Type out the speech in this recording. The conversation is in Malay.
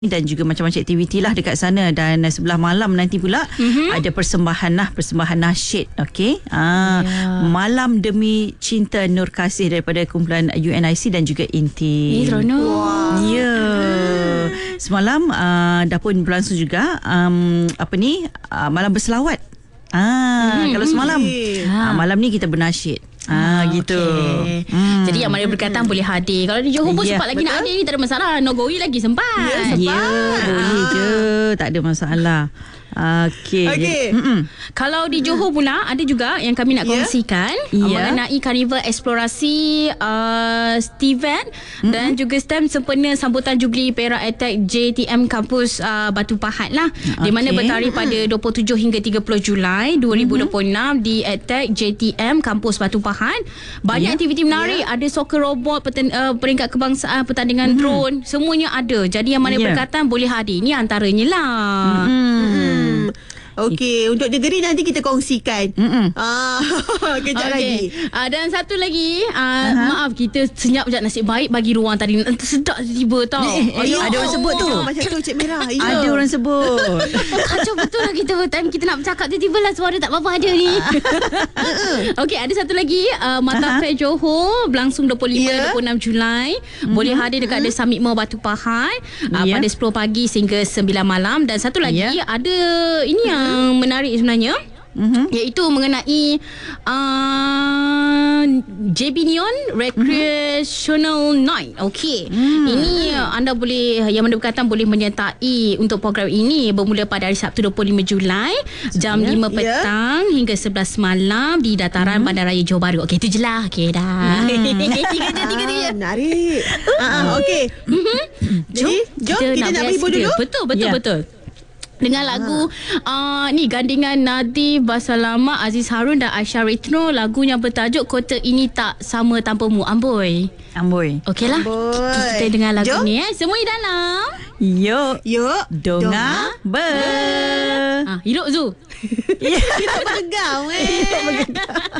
dan juga macam-macam aktiviti lah dekat sana. Dan sebelah malam nanti pula ada persembahan nasyid. Okey. Malam Demi Cinta Nur Kasih daripada kumpulan UNIC dan juga Inti. Seronok. Ya. Semalam dah pun berlangsung juga malam berselawat. Kalau semalam malam ni kita bernasyid. Gitu. Okay. Jadi yang mana berkaitan boleh hadir. Kalau di Johor pun sempat lagi nak hadir ni, tak ada masalah. Nogoi lagi sempat. Boleh je. Tak ada masalah. Okey. Kalau di Johor pula ada juga yang kami nak kongsikan mengenai Karnival Eksplorasi Steven dan juga STEM sempena sambutan Jubli Perak Attack JTM Kampus Batu Pahat lah. Di mana bertarikh pada 27 hingga 30 Julai 2026 di Attack JTM Kampus Batu Pahat. Banyak aktiviti menarik. Ada soccer robot, peringkat kebangsaan, pertandingan drone, semuanya ada. Jadi yang mana berkaitan boleh hadir. Ini antaranya lah. Okey, untuk negeri nanti kita kongsikan. Kejap lagi. Dan satu lagi, maaf kita senyap sekejap, nasib baik bagi ruang tadi. Sedap tiba tau. Ada orang sebut tu. Macam tu Cik Merah. Ada orang sebut. Kacau betul lah kita. Time kita nak bercakap, tiba-tiba lah suara tak apa-apa ada ni. Okey, ada satu lagi. Mata Fair Johor berlangsung 25-26 Julai. Boleh hadir dekat The Summit Mall Batu Pahat pada 10 pagi sehingga 9 malam. Dan satu lagi, ada ini yang menarik sebenarnya, iaitu mengenai JB Neon Recreational Night. Okey. Ini anda boleh, yang mana berkaitan boleh menyertai untuk program ini bermula pada hari Sabtu 25 Julai jam 5 petang hingga 11 malam di dataran Bandaraya Johor Bahru. Okey, itu je lah. Okey dah. Tiga je. Menarik. Okey. Jadi, jom kita nak berhibur dulu. Betul. Dengan lagu ni gandingan Nadif Basalama, Aziz Harun dan Aisyah Retno. Lagu yang bertajuk Kota Ini Tak Sama Tanpamu. Amboi. Okeylah. Kita dengar lagu ni semua di dalam. Yuk Donga ber. Hidup Zu. Kita bergam